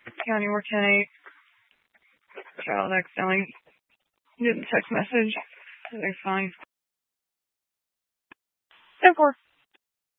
County War 10-8. Child accidentally did the text message. Everything's fine. 10-4.